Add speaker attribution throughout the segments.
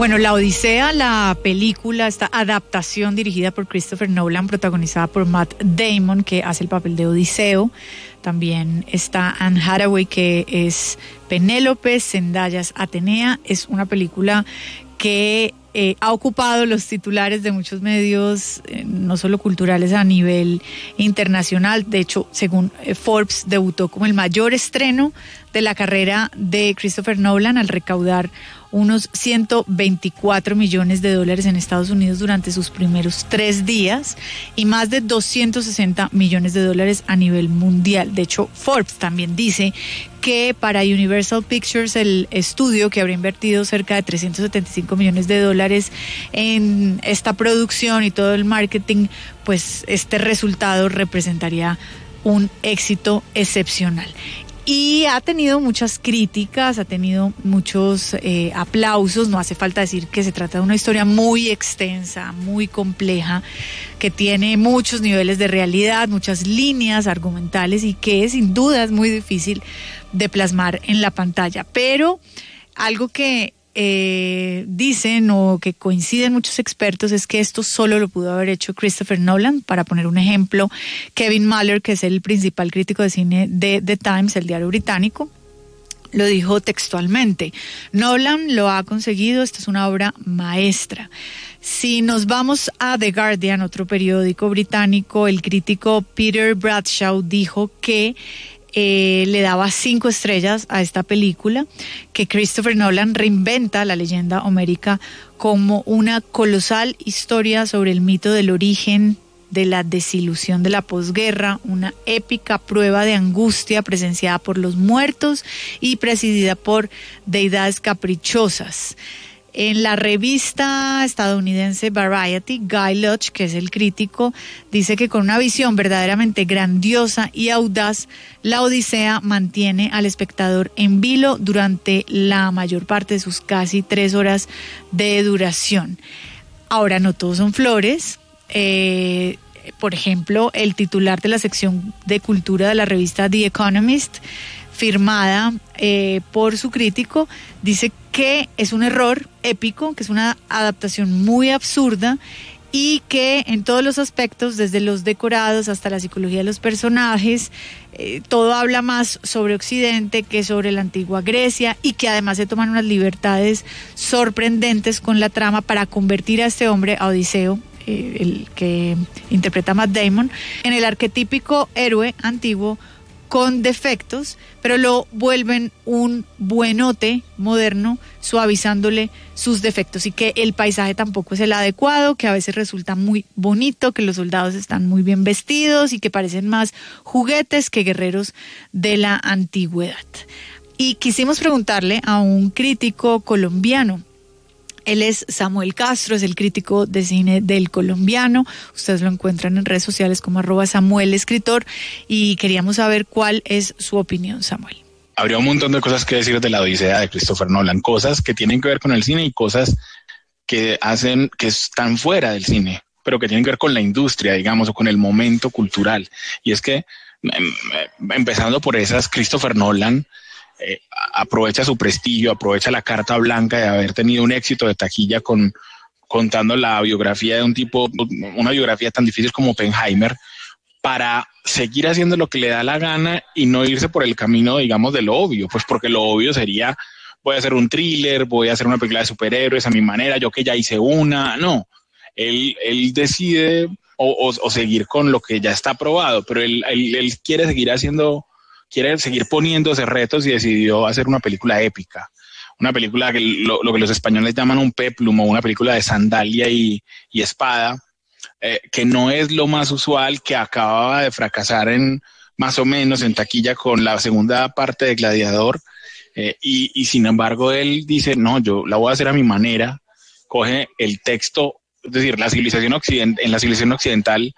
Speaker 1: Bueno, La Odisea, la película, esta adaptación dirigida por Christopher Nolan, protagonizada por Matt Damon, que hace el papel de Odiseo. También está Anne Hathaway, que es Penélope, Zendaya es Atenea. Es una película que ha ocupado los titulares de muchos medios, no solo culturales, a nivel internacional. De hecho, según Forbes, debutó como el mayor estreno de la carrera de Christopher Nolan al recaudar unos $124 millones en Estados Unidos durante sus primeros 3 días y más de $260 millones a nivel mundial. De hecho, Forbes también dice que para Universal Pictures, el estudio que habrá invertido cerca de $375 millones en esta producción y todo el marketing, pues este resultado representaría un éxito excepcional. Y ha tenido muchas críticas, ha tenido muchos aplausos. No hace falta decir que se trata de una historia muy extensa, muy compleja, que tiene muchos niveles de realidad, muchas líneas argumentales y que sin duda es muy difícil de plasmar en la pantalla. Pero algo que dicen o que coinciden muchos expertos es que esto solo lo pudo haber hecho Christopher Nolan. Para poner un ejemplo, Kevin Maller, que es el principal crítico de cine de The Times, el diario británico, lo dijo textualmente: Nolan lo ha conseguido, esta es una obra maestra. Si nos vamos a The Guardian, otro periódico británico, el crítico Peter Bradshaw dijo que le daba 5 estrellas a esta película, que Christopher Nolan reinventa la leyenda homérica como una colosal historia sobre el mito del origen de la desilusión de la posguerra, una épica prueba de angustia presenciada por los muertos y presidida por deidades caprichosas. En la revista estadounidense Variety, Guy Lodge, que es el crítico, dice que con una visión verdaderamente grandiosa y audaz, La Odisea mantiene al espectador en vilo durante la mayor parte de sus casi 3 horas de duración. Ahora, no todos son flores. Por ejemplo, el titular de la sección de cultura de la revista The Economist, firmada por su crítico, dice que es un error épico, que es una adaptación muy absurda y que en todos los aspectos, desde los decorados hasta la psicología de los personajes, todo habla más sobre Occidente que sobre la antigua Grecia, y que además se toman unas libertades sorprendentes con la trama para convertir a este hombre, a Odiseo, el que interpreta Matt Damon, en el arquetípico héroe antiguo con defectos, pero lo vuelven un buenote moderno, suavizándole sus defectos, y que el paisaje tampoco es el adecuado, que a veces resulta muy bonito, que los soldados están muy bien vestidos y que parecen más juguetes que guerreros de la antigüedad. Y quisimos preguntarle a un crítico colombiano. Él es Samuel Castro, es el crítico de cine del Colombiano. Ustedes lo encuentran en redes sociales como @SamuelEscritor, y queríamos saber cuál es su opinión, Samuel.
Speaker 2: Habría un montón de cosas que decir de La Odisea de Christopher Nolan, cosas que tienen que ver con el cine y cosas que hacen, que están fuera del cine, pero que tienen que ver con la industria, digamos, o con el momento cultural. Y es que, empezando por esas, Christopher Nolan aprovecha su prestigio, aprovecha la carta blanca de haber tenido un éxito de taquilla contando la biografía de un tipo, una biografía tan difícil como Oppenheimer, para seguir haciendo lo que le da la gana y no irse por el camino, digamos, de lo obvio, pues porque lo obvio sería: voy a hacer un thriller, voy a hacer una película de superhéroes a mi manera, yo que ya hice una. No, él decide o seguir con lo que ya está probado, pero él quiere seguir poniéndose retos y decidió hacer una película épica, una película que lo que los españoles llaman un peplum, o una película de sandalia y espada, que no es lo más usual, que acababa de fracasar más o menos en taquilla con la segunda parte de Gladiador, y sin embargo él dice: no, yo la voy a hacer a mi manera. Coge el texto, es decir, en la civilización occidental,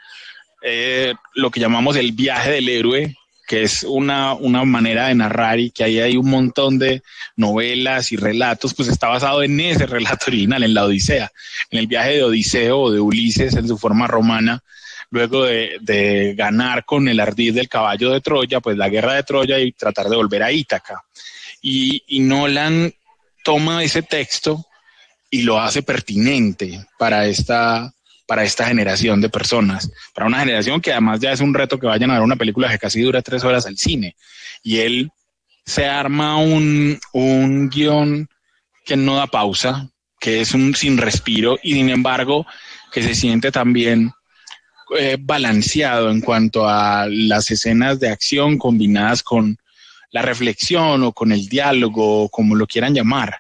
Speaker 2: lo que llamamos el viaje del héroe, que es una manera de narrar, y que ahí hay un montón de novelas y relatos, pues está basado en ese relato original, en la Odisea, en el viaje de Odiseo o de Ulises en su forma romana, luego de ganar con el ardid del caballo de Troya, pues la guerra de Troya, y tratar de volver a Ítaca. Y Nolan toma ese texto y lo hace pertinente para esta generación de personas, para una generación que además ya es un reto que vayan a ver una película que casi dura 3 horas al cine. Y él se arma un guión que no da pausa, que es un sin respiro y sin embargo que se siente también balanceado en cuanto a las escenas de acción combinadas con la reflexión o con el diálogo, como lo quieran llamar.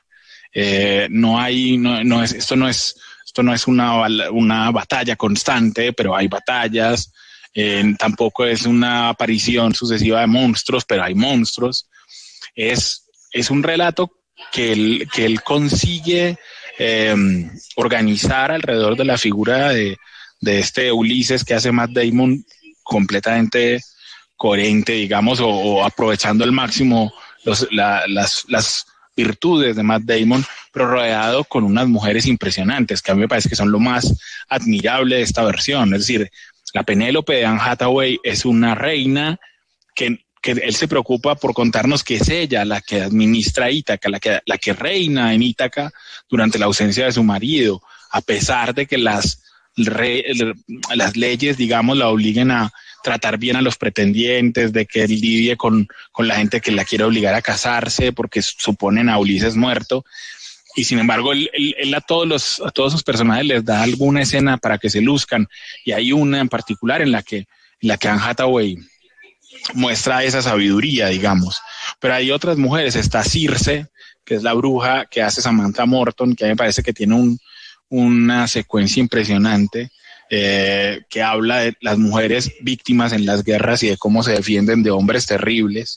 Speaker 2: Esto no es una batalla constante, pero hay batallas. Tampoco es una aparición sucesiva de monstruos, pero hay monstruos. Es un relato que él consigue organizar alrededor de la figura de este Ulises que hace Matt Damon, completamente coherente, digamos, o aprovechando al máximo las virtudes de Matt Damon, pero rodeado con unas mujeres impresionantes, que a mí me parece que son lo más admirable de esta versión. Es decir, la Penélope de Anne Hathaway es una reina que él se preocupa por contarnos que es ella la que administra Ítaca, la que reina en Ítaca durante la ausencia de su marido, a pesar de que las leyes, digamos, la obliguen a tratar bien a los pretendientes, de que él lidie con la gente que la quiere obligar a casarse porque suponen a Ulises muerto. Y sin embargo, él a todos sus personajes les da alguna escena para que se luzcan. Y hay una en particular en la que Anne Hathaway muestra esa sabiduría, digamos. Pero hay otras mujeres, está Circe, que es la bruja que hace Samantha Morton, que a mí me parece que tiene una secuencia impresionante, que habla de las mujeres víctimas en las guerras y de cómo se defienden de hombres terribles.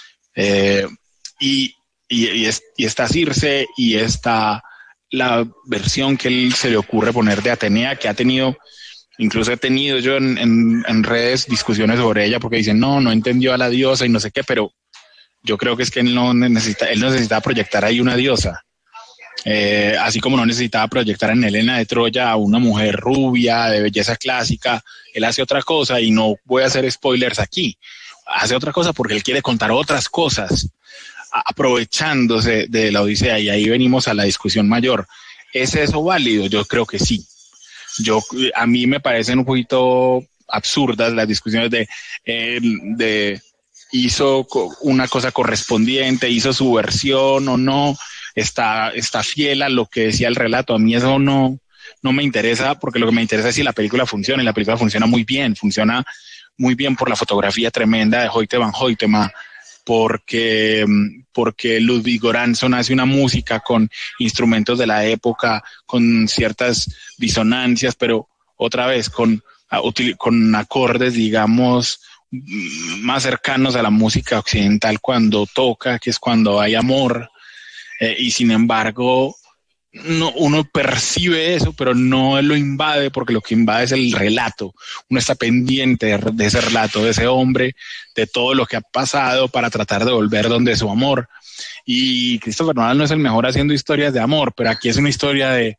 Speaker 2: Y está Circe y está la versión que él se le ocurre poner de Atenea, que incluso he tenido yo en redes discusiones sobre ella porque dicen no entendió a la diosa y no sé qué, pero yo creo que es que él no necesita proyectar ahí una diosa. Así como no necesitaba proyectar en Helena de Troya a una mujer rubia, de belleza clásica, él hace otra cosa y no voy a hacer spoilers aquí. Hace otra cosa porque él quiere contar otras cosas, aprovechándose de la Odisea, y ahí venimos a la discusión mayor. ¿Es eso válido? Yo creo que sí. A mí me parecen un poquito absurdas las discusiones de hizo una cosa correspondiente, hizo su versión o no, está fiel a lo que decía el relato. A mí eso no me interesa, porque lo que me interesa es si la película funciona, y la película funciona muy bien por la fotografía tremenda de Hoyte van Hoytema, porque Ludwig Göransson hace una música con instrumentos de la época, con ciertas disonancias, pero otra vez con acordes, digamos, más cercanos a la música occidental cuando toca, que es cuando hay amor, y sin embargo uno percibe eso, pero no lo invade, porque lo que invade es el relato. Uno está pendiente de ese relato, de ese hombre, de todo lo que ha pasado para tratar de volver donde su amor. Y Christopher Nolan no es el mejor haciendo historias de amor, pero aquí es una historia de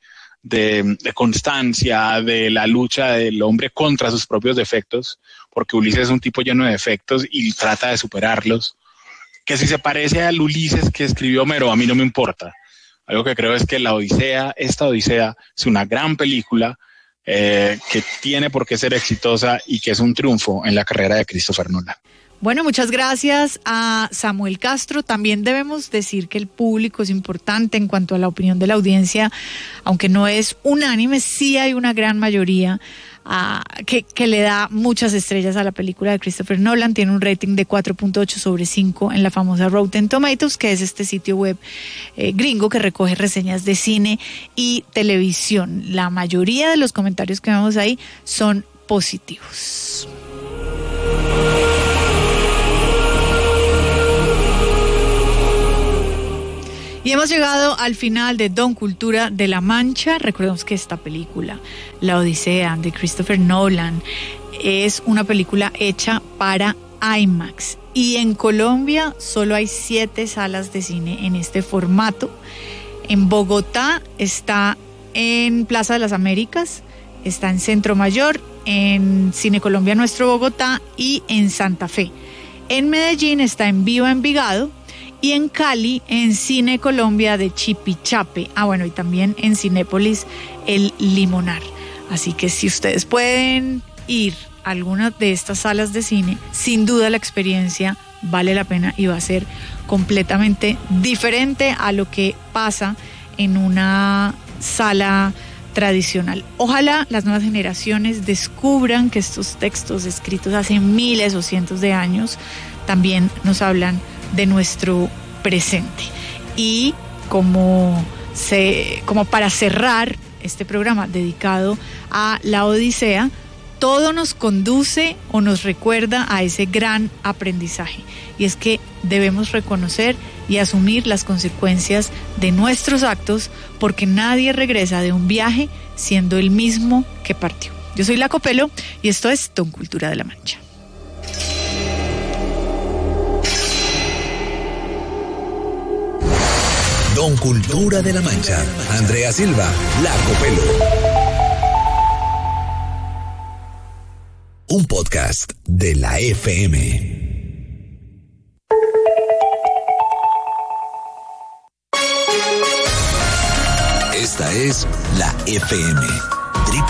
Speaker 2: constancia, de la lucha del hombre contra sus propios defectos, porque Ulises es un tipo lleno de defectos y trata de superarlos. Que si se parece al Ulises que escribió Homero, a mí no me importa. Algo que creo es que esta Odisea es una gran película, que tiene por qué ser exitosa y que es un triunfo en la carrera de Christopher Nolan.
Speaker 1: Bueno, muchas gracias a Samuel Castro. También debemos decir que el público es importante en cuanto a la opinión de la audiencia, aunque no es unánime, sí hay una gran mayoría que le da muchas estrellas a la película de Christopher Nolan. Tiene un rating de 4.8 sobre 5 en la famosa Rotten Tomatoes, que es este sitio web gringo que recoge reseñas de cine y televisión. La mayoría de los comentarios que vemos ahí son positivos. Y hemos llegado al final de Don Cultura de la Mancha. Recordemos que esta película, La Odisea, de Christopher Nolan, es una película hecha para IMAX. Y en Colombia solo hay 7 salas de cine en este formato. En Bogotá está en Plaza de las Américas, está en Centro Mayor, en Cine Colombia Nuestro Bogotá y en Santa Fe. En Medellín está en Viva Envigado. y en Cali en Cine Colombia de Chipichape. Bueno, y también en Cinépolis El Limonar. Así que si ustedes pueden ir a alguna de estas salas de cine, sin duda la experiencia vale la pena y va a ser completamente diferente a lo que pasa en una sala tradicional. Ojalá las nuevas generaciones descubran que estos textos escritos hace miles o cientos de años también nos hablan de nuestro presente. Y como para cerrar este programa dedicado a la Odisea, todo nos conduce o nos recuerda a ese gran aprendizaje, y es que debemos reconocer y asumir las consecuencias de nuestros actos, porque nadie regresa de un viaje siendo el mismo que partió. Yo soy La Copelo y esto es Don Cultura de la Mancha.
Speaker 3: Don Cultura de la Mancha. Andrea Silva, La Copelo. Un podcast de la FM. Esta es la FM.